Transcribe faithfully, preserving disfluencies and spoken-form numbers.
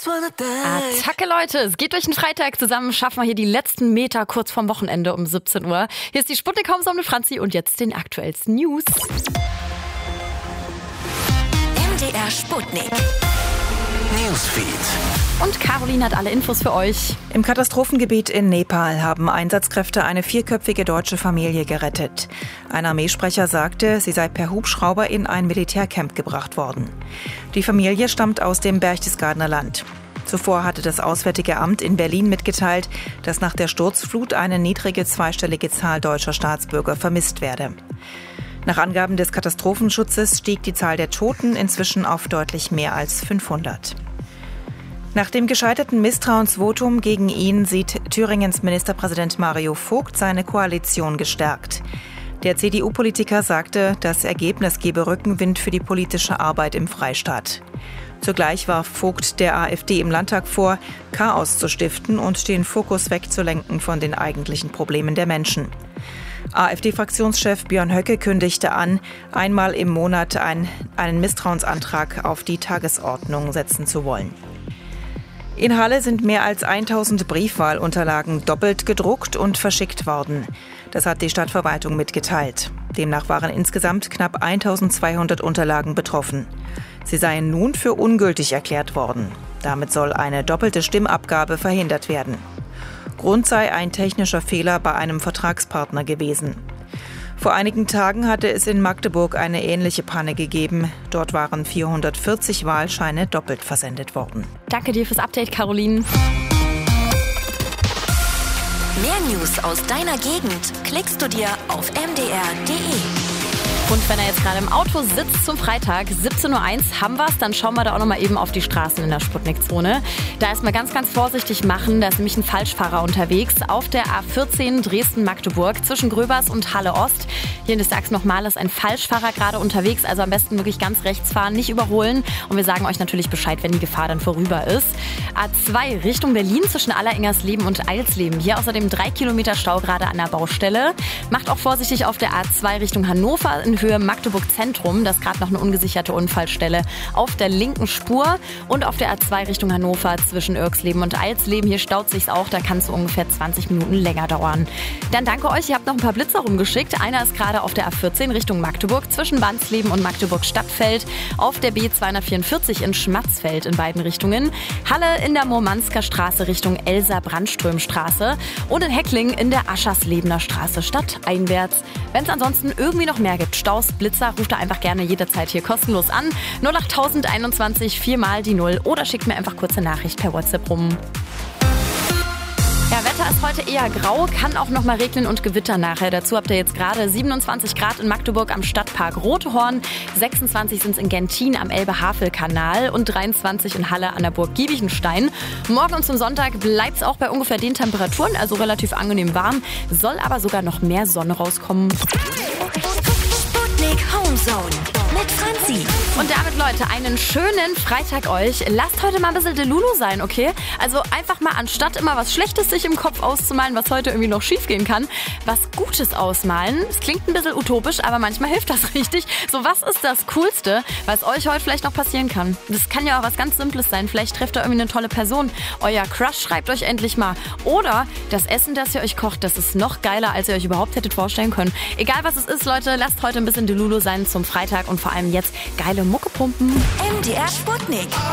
Attacke, Leute, es geht durch den Freitag. Zusammen schaffen wir hier die letzten Meter kurz vorm Wochenende um siebzehn Uhr. Hier ist die Sputnik Homezone mit Franzi und jetzt den aktuellsten News. M D R Sputnik Newsfeed. Und Caroline hat alle Infos für euch. Im Katastrophengebiet in Nepal haben Einsatzkräfte eine vierköpfige deutsche Familie gerettet. Ein Armeesprecher sagte, sie sei per Hubschrauber in ein Militärcamp gebracht worden. Die Familie stammt aus dem Berchtesgadener Land. Zuvor hatte das Auswärtige Amt in Berlin mitgeteilt, dass nach der Sturzflut eine niedrige zweistellige Zahl deutscher Staatsbürger vermisst werde. Nach Angaben des Katastrophenschutzes stieg die Zahl der Toten inzwischen auf deutlich mehr als fünfhundert. Nach dem gescheiterten Misstrauensvotum gegen ihn sieht Thüringens Ministerpräsident Mario Vogt seine Koalition gestärkt. Der C D U-Politiker sagte, das Ergebnis gebe Rückenwind für die politische Arbeit im Freistaat. Zugleich warf Vogt der AfD im Landtag vor, Chaos zu stiften und den Fokus wegzulenken von den eigentlichen Problemen der Menschen. AfD-Fraktionschef Björn Höcke kündigte an, einmal im Monat ein, einen Misstrauensantrag auf die Tagesordnung setzen zu wollen. In Halle sind mehr als tausend Briefwahlunterlagen doppelt gedruckt und verschickt worden. Das hat die Stadtverwaltung mitgeteilt. Demnach waren insgesamt knapp eintausendzweihundert Unterlagen betroffen. Sie seien nun für ungültig erklärt worden. Damit soll eine doppelte Stimmabgabe verhindert werden. Grund sei ein technischer Fehler bei einem Vertragspartner gewesen. Vor einigen Tagen hatte es in Magdeburg eine ähnliche Panne gegeben. Dort waren vierhundertvierzig Wahlscheine doppelt versendet worden. Danke dir fürs Update, Caroline. Mehr News aus deiner Gegend klickst du dir auf m d r punkt d e. Und wenn er jetzt gerade im Auto sitzt zum Freitag, siebzehn Uhr eins haben wir es, dann schauen wir da auch noch mal eben auf die Straßen in der Sputnik-Zone. Da erstmal ganz, ganz vorsichtig machen, da ist nämlich ein Falschfahrer unterwegs auf der A vierzehn Dresden-Magdeburg zwischen Gröbers und Halle-Ost. Hier in der Sachs nochmal ist ein Falschfahrer gerade unterwegs, also am besten wirklich ganz rechts fahren, nicht überholen. Und wir sagen euch natürlich Bescheid, wenn die Gefahr dann vorüber ist. A zwei Richtung Berlin zwischen Alleringers-Leben und Eilsleben. Hier außerdem drei Kilometer Stau gerade an der Baustelle. Macht auch vorsichtig auf der A zwei Richtung Hannover in Höhe Magdeburg Zentrum. Das ist gerade noch eine ungesicherte Unfallstelle auf der linken Spur. Und auf der A zwei Richtung Hannover zwischen Irksleben und Eilsleben. Hier staut sich's auch, da kann es so ungefähr zwanzig Minuten länger dauern. Dann danke euch, ihr habt noch ein paar Blitzer rumgeschickt. Einer ist gerade auf der A vierzehn Richtung Magdeburg zwischen Bansleben und Magdeburg-Stadtfeld. Auf der B zweihundertvierundvierzig in Schmatzfeld in beiden Richtungen. Halle in der Murmansker Straße Richtung Elsa-Brandström-Straße. Und in Heckling in der Ascherslebener Straße stadteinwärts. Wenn es ansonsten irgendwie noch mehr gibt, Staus, Blitzer, ruft da einfach gerne jederzeit hier kostenlos an. null acht einundzwanzig vier mal die null oder schickt mir einfach kurze Nachricht per WhatsApp rum. Ja, Wetter ist heute eher grau, kann auch noch mal regnen und gewittern nachher. Dazu habt ihr jetzt gerade siebenundzwanzig Grad in Magdeburg am Stadtpark Rotehorn, sechsundzwanzig sind es in Gentin am Elbe-Havel-Kanal und dreiundzwanzig in Halle an der Burg Giebichenstein. Morgen und zum Sonntag bleibt es auch bei ungefähr den Temperaturen, also relativ angenehm warm, soll aber sogar noch mehr Sonne rauskommen. Sputnik Homezone mit Franzi. Und damit, Leute, einen schönen Freitag euch. Lasst heute mal ein bisschen Delulu sein, okay? Also einfach mal, anstatt immer was Schlechtes sich im Kopf auszumalen, was heute irgendwie noch schief gehen kann, was Gutes ausmalen. Es klingt ein bisschen utopisch, aber manchmal hilft das richtig. So, was ist das Coolste, was euch heute vielleicht noch passieren kann? Das kann ja auch was ganz Simples sein. Vielleicht trefft ihr irgendwie eine tolle Person. Euer Crush schreibt euch endlich mal. Oder das Essen, das ihr euch kocht, das ist noch geiler, als ihr euch überhaupt hättet vorstellen können. Egal, was es ist, Leute, lasst heute ein bisschen Delulu sein zum Freitag und vor allem jetzt geile Mucke pumpen. M D R Sputnik.